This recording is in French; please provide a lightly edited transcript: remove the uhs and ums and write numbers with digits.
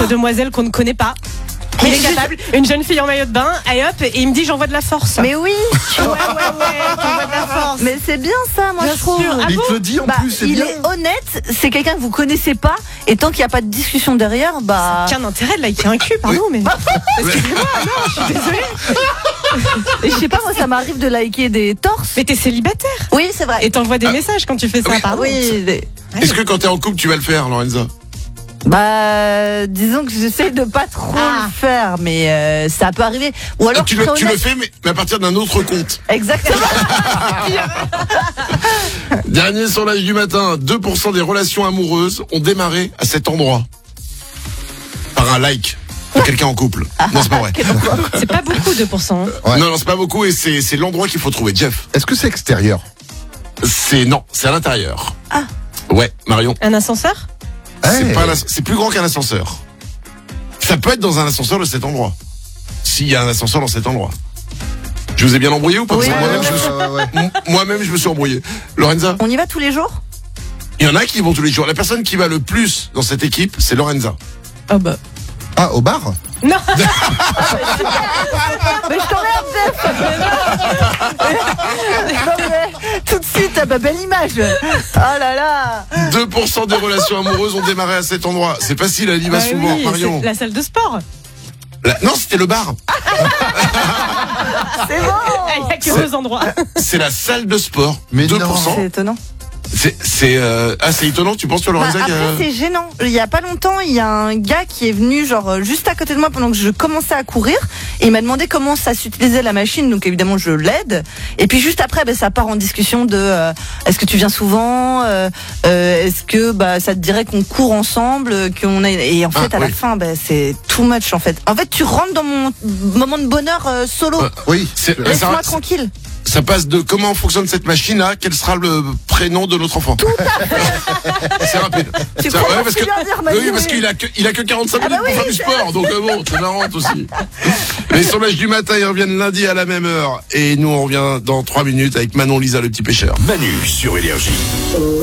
entre demoiselles qu'on ne connaît pas. Il est capable, une jeune fille en maillot de bain, et hop, et il me dit j'envoie de la force. Mais oui. Ouais, t'envoies de la force. Mais c'est bien ça, moi Bien je trouve. sûr. Ah Il bon te le dit en plus, c'est il bien. est honnête, c'est quelqu'un que vous connaissez pas, et tant qu'il n'y a pas de discussion derrière, Quel intérêt de liker un cul, pardon, mais. Excusez-moi, non, je suis désolée. Et je sais pas, moi ça m'arrive de liker des torses. Mais t'es célibataire. Oui, c'est vrai. Et t'envoies des messages quand tu fais ça, Oui. pardon. Est-ce que quand t'es en couple, tu vas le faire, Lorenza? Disons que j'essaie de pas trop le faire, mais ça peut arriver. Ou alors Tu le fais, mais à partir d'un autre compte. Exactement. Dernier sondage du matin, 2% des relations amoureuses ont démarré à cet endroit. Par un like de quelqu'un en couple. Non, c'est pas vrai. C'est pas beaucoup, 2%. Ouais. Non, c'est pas beaucoup et c'est l'endroit qu'il faut trouver. Jeff. Est-ce que c'est extérieur? C'est à l'intérieur. Ah. Ouais, Marion. Un ascenseur? C'est plus grand qu'un ascenseur. Ça peut être dans un ascenseur de cet endroit. S'il y a un ascenseur dans cet endroit. Je vous ai bien embrouillé ou pas? Oui, Moi-même, je me suis embrouillé. Lorenza? On y va tous les jours? Il y en a qui vont tous les jours. La personne qui va le plus dans cette équipe, c'est Lorenza. Oh bah. Ah, au bar? Non. Mais je t'emmerde, Jeff. Non, mais tout de suite, belle image. Oh là là. 2% des relations amoureuses ont démarré à cet endroit. C'est facile, elle y va souvent, oui, Marion. c'est la salle de sport. Non, c'était le bar. C'est bon. Il n'y a que 2 endroits. C'est la salle de sport. Mais 2%. non. C'est étonnant. C'est étonnant, tu penses, toi, Lorenza? Après, c'est gênant. Il y a pas longtemps, il y a un gars qui est venu juste à côté de moi pendant que je commençais à courir et il m'a demandé comment ça s'utilisait la machine. Donc évidemment, je l'aide. Et puis juste après, ça part en discussion de est-ce que tu viens souvent, est-ce que ça te dirait qu'on court ensemble, qu'on a... Et en fait, à la fin, c'est too much en fait. En fait, tu rentres dans mon moment de bonheur solo. Oui. Laisse-moi tranquille. Ça passe de comment fonctionne cette machine à quel sera le prénom de notre enfant. Tout à fait. C'est rapide. Tu crois parce qu'il a que 45 minutes pour faire du sport, donc bon, c'est marrant aussi. Les sondages du matin, ils reviennent lundi à la même heure. Et nous, on revient dans 3 minutes avec Manon Lisa, le petit pêcheur. Manu sur Énergie.